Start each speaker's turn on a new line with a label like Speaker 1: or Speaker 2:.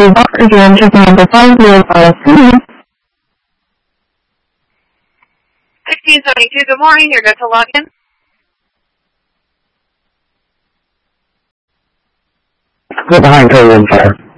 Speaker 1: Walker here, I'm checking number 5, Neil Palestinian.
Speaker 2: 1672, good morning, you're good to log in.
Speaker 3: Go behind Korean Fire.